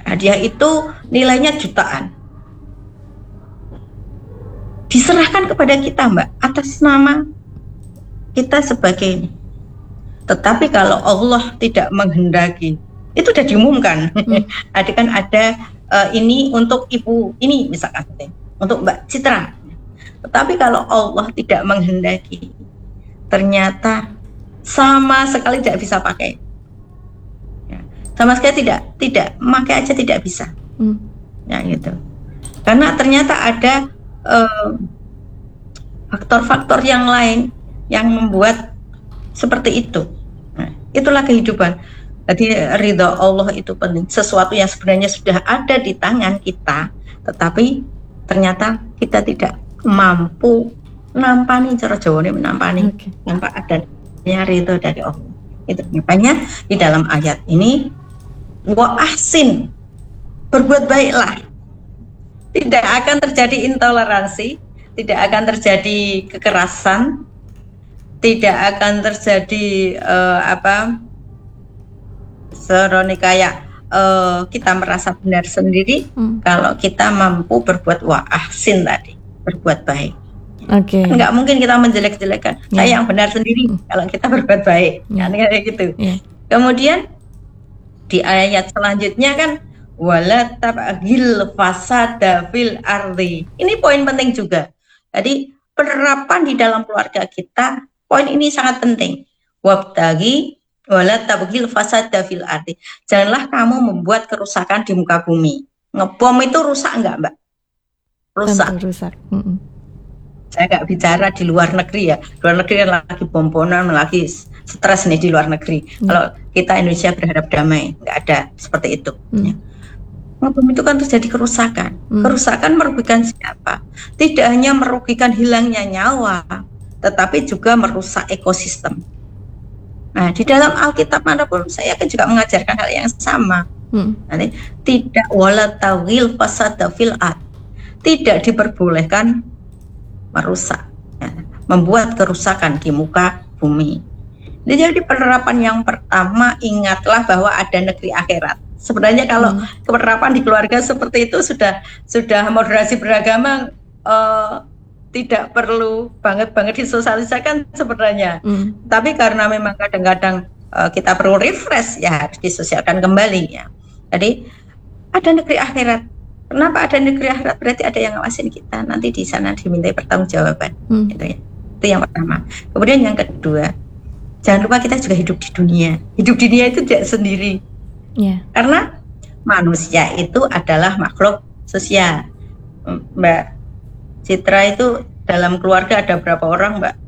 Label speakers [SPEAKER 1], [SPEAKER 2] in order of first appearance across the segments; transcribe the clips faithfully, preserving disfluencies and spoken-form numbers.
[SPEAKER 1] hadiah itu nilainya jutaan. Diserahkan kepada kita, Mbak, atas nama kita sebagai. Tetapi kalau Allah tidak menghendaki, itu sudah diumumkan. Hmm. Ada kan ada uh, ini untuk ibu ini misalkan, untuk Mbak Citra. Tetapi kalau Allah tidak menghendaki, ternyata sama sekali tidak bisa pakai. Ya. Sama sekali tidak, tidak, pakai aja tidak bisa. Hmm. Ya gitu. Karena ternyata ada Uh, faktor-faktor yang lain yang membuat seperti itu. Nah, itulah kehidupan. Jadi ridha Allah itu penting. Sesuatu yang sebenarnya sudah ada di tangan kita, tetapi ternyata kita tidak mampu nampani, cara Jawa ini menampani okay. tanpa adanya ridha dari Allah. Itu makanya di dalam ayat ini wa ahsin, berbuat baiklah. Tidak akan terjadi intoleransi, tidak akan terjadi kekerasan, tidak akan terjadi uh, apa seroni kayak uh, kita merasa benar sendiri hmm. kalau kita mampu berbuat wa ahsin tadi, berbuat baik. Oke. Okay. Enggak mungkin kita menjelek-jelekan. Yeah. Saya yang benar sendiri hmm. kalau kita berbuat baik, yeah. kan kayak gitu. Yeah. Kemudian di ayat selanjutnya kan wala tabghil fasada fil ardi. Ini poin penting juga. Jadi penerapan di dalam keluarga kita, poin ini sangat penting. Wabtaghi wala tabghil fasada fil ardi. Janganlah kamu membuat kerusakan di muka bumi. Ngebom itu rusak enggak, Mbak? Rusak. Tentu rusak. Mm-mm. Saya enggak bicara di luar negeri ya. Luar negeri kan lagi bom-boman, lagi stres nih di luar negeri. Mm. Kalau kita Indonesia berharap damai, enggak ada seperti itu. Mm. Ya. Ngebom itu kan terjadi kerusakan. Hmm. Kerusakan merugikan siapa? Tidak hanya merugikan hilangnya nyawa, tetapi juga merusak ekosistem. Nah, di dalam Alkitab manapun saya kan juga mengajarkan hal yang sama. Hmm. Nanti, tidak wala tawil fasada fil ard. Tidak diperbolehkan merusak, ya, membuat kerusakan di muka bumi. Jadi penerapan yang pertama, ingatlah bahwa ada negeri akhirat. Sebenarnya kalau hmm. penerapan di keluarga seperti itu sudah sudah moderasi beragama uh, tidak perlu banget-banget disosialisasikan sebenarnya. Hmm. Tapi karena memang kadang-kadang uh, kita perlu refresh ya harus disosialkan kembali ya. Jadi ada negeri akhirat. Kenapa ada negeri akhirat? Berarti ada yang ngawasin kita. Nanti di sana dimintai pertanggungjawaban. Hmm. Gitu ya. Itu yang pertama. Kemudian yang kedua, jangan lupa kita juga hidup di dunia. Hidup di dunia itu tidak sendiri. Yeah. Karena manusia itu adalah makhluk sosial. Mbak Citra itu dalam keluarga ada berapa orang, Mbak?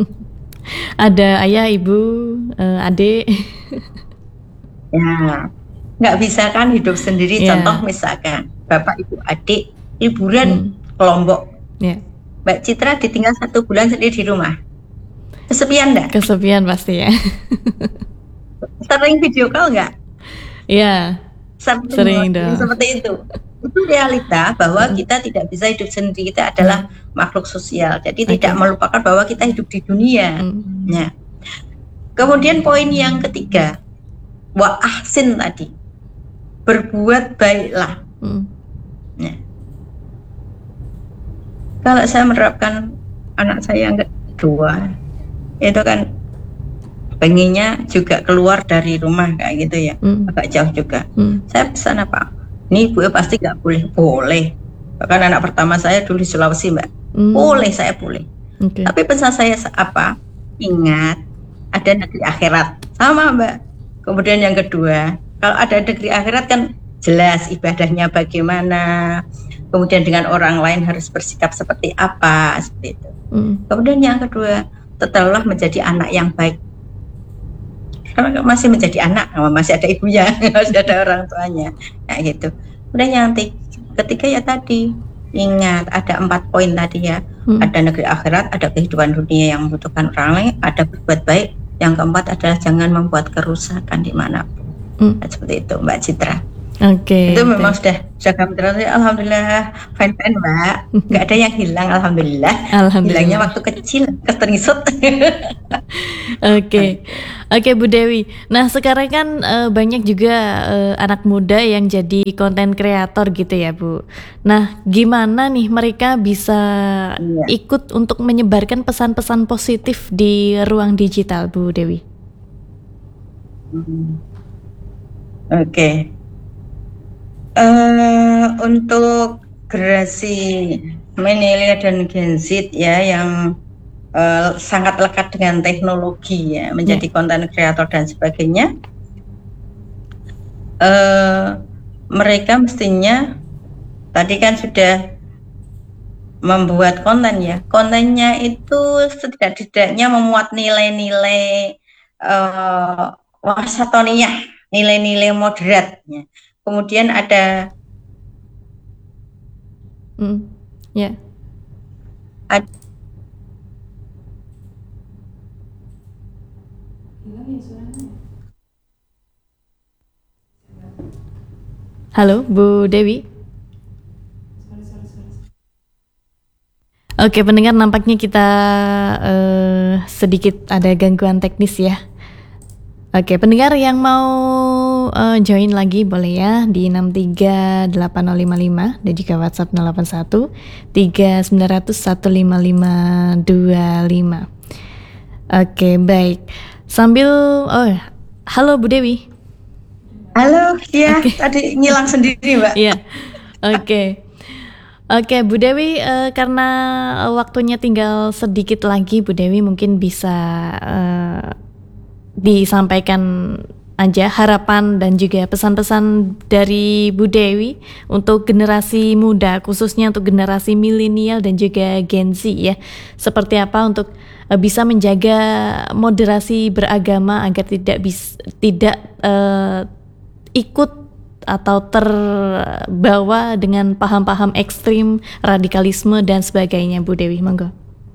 [SPEAKER 2] Ada ayah, ibu, uh, adik.
[SPEAKER 1] Ya, nggak bisa kan hidup sendiri. Yeah. Contoh misalkan bapak, ibu, adik liburan hmm. ke Lombok. Yeah. Mbak Citra ditinggal satu bulan sendiri di rumah. Kesepian nggak?
[SPEAKER 2] Kesepian pasti ya.
[SPEAKER 1] Sering video call nggak?
[SPEAKER 2] Iya,
[SPEAKER 1] sering,
[SPEAKER 2] sering dong.
[SPEAKER 1] Seperti itu. Itu realita bahwa hmm. kita tidak bisa hidup sendiri. Kita adalah hmm. makhluk sosial. Jadi okay. tidak melupakan bahwa kita hidup di dunia. Hmm. Ya. Kemudian poin yang ketiga, wa ahsin tadi, berbuat baiklah. Hmm. Ya. Kalau saya menerapkan anak saya yang kedua, itu kan pengennya juga keluar dari rumah kayak gitu ya, hmm. agak jauh juga. Hmm. Saya pesan apa? Ini ibu pasti nggak boleh, boleh. Bahkan anak pertama saya dulu di Sulawesi, Mbak, hmm. boleh, saya boleh. Okay. Tapi pesan saya apa? Ingat, ada negeri akhirat, sama Mbak. Kemudian yang kedua, kalau ada negeri akhirat kan jelas ibadahnya bagaimana. Kemudian dengan orang lain harus bersikap seperti apa, seperti itu. Hmm. Kemudian yang kedua, tetaplah menjadi anak yang baik. Karena masih menjadi anak, masih ada ibunya, masih ada orang tuanya, kayak gitu. Kemudian yang ketiga ya tadi, ingat ada empat poin tadi ya, hmm. ada negeri akhirat, ada kehidupan dunia yang membutuhkan orang lain, ada berbuat baik. Yang keempat adalah jangan membuat kerusakan dimanapun. Hmm. Nah, seperti itu Mbak Citra.
[SPEAKER 2] Oke.
[SPEAKER 1] Okay, itu memang okay. sudah jaga terus. Alhamdulillah fine fine Mbak. Nggak ada yang hilang. Alhamdulillah. Alhamdulillah. Hilangnya waktu kecil keterisut.
[SPEAKER 2] Oke, oke Bu Dewi. Nah sekarang kan uh, banyak juga uh, anak muda yang jadi konten kreator gitu ya Bu. Nah gimana nih mereka bisa iya. ikut untuk menyebarkan pesan-pesan positif di ruang digital Bu Dewi?
[SPEAKER 1] Hmm. Oke. Okay. Uh, untuk generasi milenial dan Gen Z ya yang uh, sangat lekat dengan teknologi ya, menjadi konten kreator dan sebagainya, uh, mereka mestinya tadi kan sudah membuat konten ya, kontennya itu setidak-tidaknya memuat nilai-nilai uh, wasatoniyah, nilai-nilai moderatnya. Kemudian ada
[SPEAKER 2] mm, ya yeah.
[SPEAKER 1] ad,
[SPEAKER 2] Halo Bu Dewi. Oke pendengar, nampaknya kita uh, sedikit ada gangguan teknis ya. Oke, pendengar yang mau uh, join lagi boleh ya di enam tiga delapan nol lima lima dan juga WhatsApp nol delapan satu tiga sembilan nol nol satu lima lima dua lima. Oke, baik. Sambil oh, halo Bu Dewi.
[SPEAKER 1] Halo, ya okay. Tadi ngilang sendiri, Mbak.
[SPEAKER 2] Iya. Oke. Oke, Bu Dewi, uh, karena waktunya tinggal sedikit lagi, Bu Dewi mungkin bisa uh, disampaikan aja harapan dan juga pesan-pesan dari Bu Dewi untuk generasi muda, khususnya untuk generasi milenial dan juga Gen Z ya. Seperti apa untuk uh, bisa menjaga moderasi beragama agar tidak bis, tidak uh, ikut atau terbawa dengan paham-paham ekstrim, radikalisme dan sebagainya, Bu Dewi, monggo.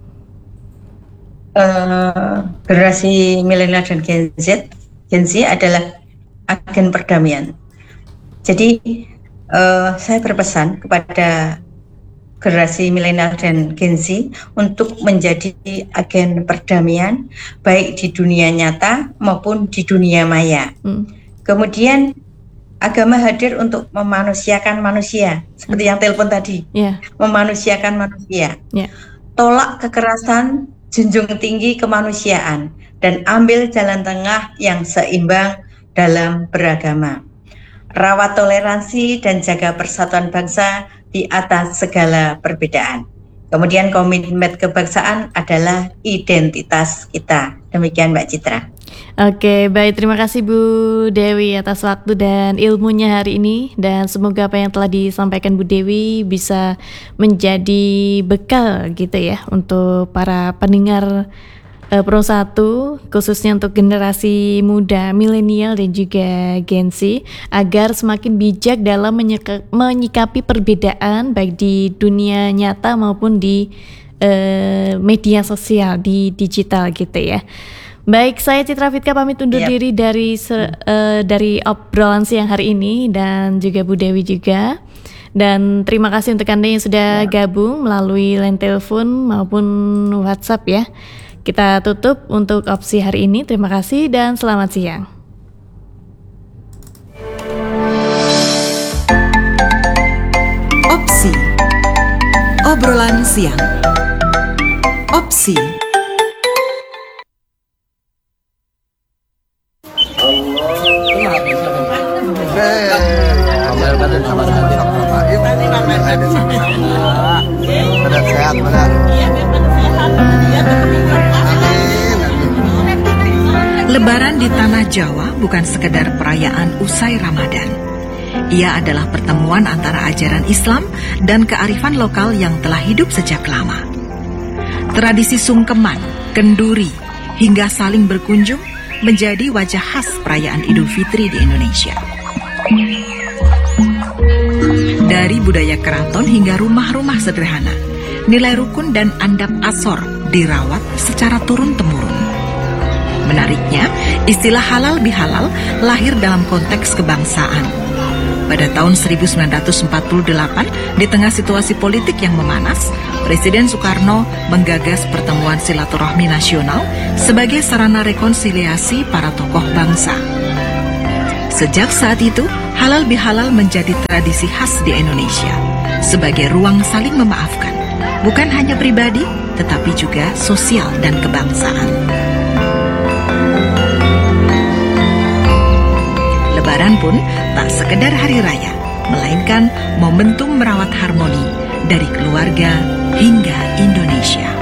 [SPEAKER 1] Uh, generasi milenial dan Gen Z, Gen Z adalah agen perdamaian. Jadi uh, saya berpesan kepada generasi milenial dan Gen Z untuk menjadi agen perdamaian baik di dunia nyata maupun di dunia maya. Hmm. Kemudian agama hadir untuk memanusiakan manusia, seperti yang telepon tadi, yeah. memanusiakan manusia. Yeah. Tolak kekerasan, junjung tinggi kemanusiaan, dan ambil jalan tengah yang seimbang dalam beragama. Rawat toleransi dan jaga persatuan bangsa di atas segala perbedaan. Kemudian komitmen kebangsaan adalah identitas kita. Demikian Mbak Citra.
[SPEAKER 2] Oke, baik, terima kasih Bu Dewi atas waktu dan ilmunya hari ini, dan semoga apa yang telah disampaikan Bu Dewi bisa menjadi bekal gitu ya untuk para pendengar uh, Pro satu, khususnya untuk generasi muda, milenial dan juga Gen Z, agar semakin bijak dalam menyika- menyikapi perbedaan baik di dunia nyata maupun di uh, media sosial, di digital gitu ya. Baik, saya Citra Fitka pamit undur yep. diri dari uh, dari obrolan siang hari ini, dan juga Bu Dewi juga. Dan terima kasih untuk Anda yang sudah yep. gabung melalui line telepon maupun WhatsApp ya. Kita tutup untuk opsi hari ini. Terima kasih dan selamat siang.
[SPEAKER 3] Opsi obrolan siang. Opsi Lebaran di tanah Jawa bukan sekedar perayaan usai Ramadan. Ia adalah pertemuan antara ajaran Islam dan kearifan lokal yang telah hidup sejak lama. Tradisi sungkeman, kenduri, hingga saling berkunjung menjadi wajah khas perayaan Idul Fitri di Indonesia. Dari budaya keraton hingga rumah-rumah sederhana, nilai rukun dan andap asor dirawat secara turun-temurun. Menariknya, istilah halal bihalal lahir dalam konteks kebangsaan. Pada tahun seribu sembilan ratus empat puluh delapan, di tengah situasi politik yang memanas, Presiden Soekarno menggagas pertemuan silaturahmi nasional sebagai sarana rekonsiliasi para tokoh bangsa. Sejak saat itu, halal bihalal menjadi tradisi khas di Indonesia sebagai ruang saling memaafkan, bukan hanya pribadi, tetapi juga sosial dan kebangsaan. Lebaran pun tak sekedar hari raya, melainkan momentum merawat harmoni dari keluarga hingga Indonesia.